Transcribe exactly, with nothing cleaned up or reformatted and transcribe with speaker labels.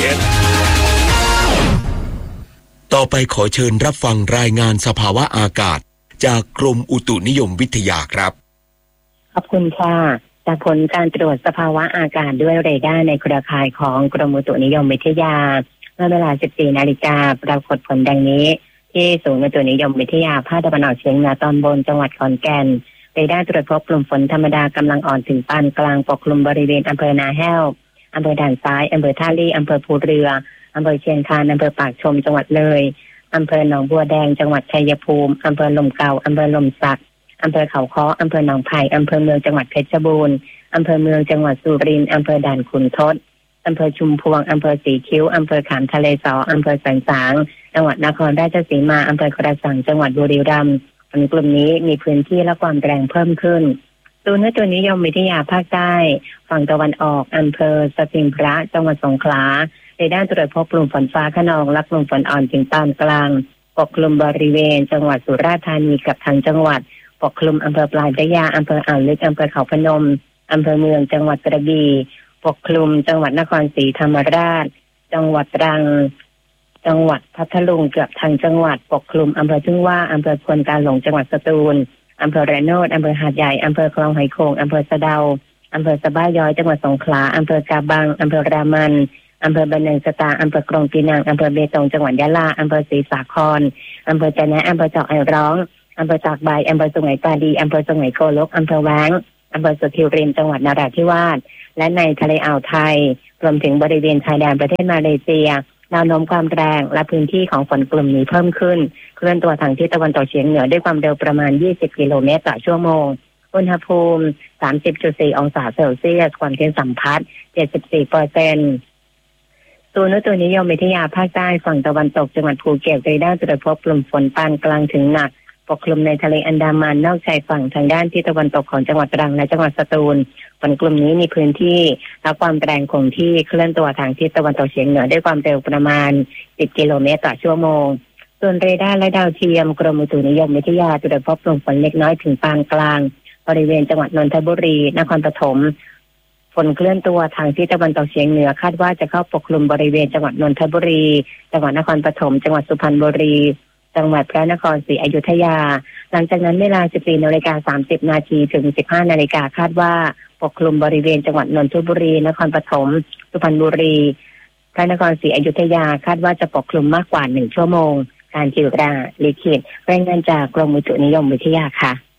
Speaker 1: ต่อไปขอเชิญรับฟังรายงานสภาวะอากาศจากกรมอุตุนิยมวิทยาครับ
Speaker 2: ขอบคุณค่ะจากผลการตรวจสภาวะอากาศด้วยเรดาร์ในเครือข่ายของกรมอุตุนิยมวิทยาเมื่อเวลา สิบสี่นาฬิกา ปรากฏผลดังนี้ที่ศูนย์อุตุนิยมวิทยาภาคตะวันออกเฉียงเหนือตอนบนจังหวัดขอนแก่นเรดาร์ตรวจพบกลุ่มฝนธรรมดากำลังอ่อนถึงปานกลางปกคลุมบริเวณอำเภอนาแห้วอำเภอด่านซ้ายอำเภอท่าลี่อำเภอภูเรืออำเภอเชียงคานอำเภอปากชมจังหวัดเลยอำเภอหนองบัวแดงจังหวัดชัยภูมิอำเภอลมเก่าอำเภอลมสักอำเภอเขาค้ออำเภอหนองไผ่อำเภอเมืองจังหวัดเพชรบูรณ์อำเภอเมืองจังหวัดสุรินทร์อำเภอด่านขุนทดอำเภอชุมพวงอำเภอสีคิ้วอำเภอขามทะเลสออำเภอสันสางจังหวัดนครราชสีมาอำเภอกระสังจังหวัดบุรีรัมย์ฝนกลุ่มนี้มีพื้นที่และความแรงเพิ่มขึ้นศูนย์อุตุนิยมวิทยาภาคใต้ฝั่งตะวันออกอำเภอสถิงพระจังหวัดสงขลาเรดาร์ตรวจพบกลุ่มฝนฟ้าคะนองและกลุ่มฝนอ่อนถึงปานกลางปกคลุมบริเวณจังหวัดสุราษฎร์ธานีกับทางจังหวัดปกคลุมอำเภอปลายพระยาอำเภออ่าวลึกอำเภอเขาพนมอำเภอเมืองจังหวัดกระบี่ปกคลุมจังหวัดนครศรีธรรมราชจังหวัดตรังจังหวัดพัทลุงเกือบทางจังหวัดปกคลุมอำเภอทุ่งว่าอำเภอควนกาหลงจังหวัดสตูลอำเภอระโนดอำเภอหาดใหญ่อำเภอคลองหอยโขงอำเภอสะเดาอำเภอสะบ้าย้อยจังหวัดสงขลาอำเภอกาบังอำเภอรามันอำเภอบันเนิงสตาอำเภอกรงปีนังอำเภอเบตงจังหวัดยะลาอำเภอศรีสาครอำเภอจะแนะอำเภอจอกไอร้องอำเภอตากใบอำเภอสุไหงตาดีอำเภอสุไหงโกลกอำเภอแว้งอำเภอสุขิวรินจังหวัดนราธิวาสและในทะเลอ่าวไทยรวมถึงบริเวณชายแดนประเทศมาเลเซียแนวโน้มความแรงและพื้นที่ของฝนกลุ่มนี้เพิ่มขึ้นเคลื่อนตัวทางทิศตะวันตกเฉียงเหนือด้วยความเร็วประมาณยี่สิบกิโลเมตรต่อชั่วโมงอุณหภูมิ สามสิบจุดสี่ องศาเซลเซียสความชื้นสัมพัทธ์ เจ็ดสิบสี่เปอร์เซ็นต์ ศูนย์อุตุนิยมวิทยาภาคใต้ฝั่งตะวันตกจังหวัดภูเก็ตเรดาร์ตรวจพบกลุ่มฝนปานกลางถึงหนักปกคลุมในทะเลอันดามันนอกชายฝั่งทางด้านทิศตะวันตกของจังหวัดตรังและจังหวัดสตูลฝนกลุ่มนี้มีพื้นที่และความแรงคงที่เคลื่อนตัวทางทิศตะวันตกเฉียงเหนือด้วยความเร็วประมาณสิบกิโลเมตรต่อชั่วโมงส่วนเรดาร์และดาวเทียมกรมอุตุนิยมวิทยาตรวจพบกลุ่มฝนเล็กน้อยถึงปานกลางบริเวณจังหวัดนนทบุรีนครปฐมฝนเคลื่อนตัวทางทิศตะวันตกเฉียงเหนือคาดว่าจะเข้าปกคลุมบริเวณจังหวัดนนทบุรีจังหวัดนครปฐมจังหวัดสุพรรณบุรีจังหวัดพระนครศรีอยุธยาหลังจากนั้นเวลา สิบสี่นาฬิกาสามสิบนาทีถึง สิบห้านาฬิกาคาดว่าปกคลุมบริเวณจังหวัดนนทบุรีนครปฐมสุพรรณบุรีพระนครศรีอยุธยาคาดว่าจะปกคลุมมากกว่าหนึ่งชั่วโมงการจิราลิขิตรายงานจากกรมอุตุนิยมวิทยาค่ะ